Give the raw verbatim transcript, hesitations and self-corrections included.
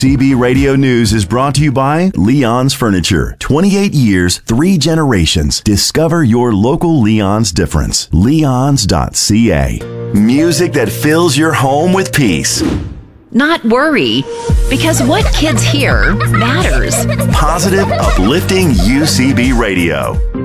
C B Radio News is brought to you by Leon's Furniture. twenty-eight years, three generations. Discover your local Leon's difference. leons dot c a. Music that fills your home with peace. Not worry, because what kids hear matters. Positive, uplifting U C B Radio.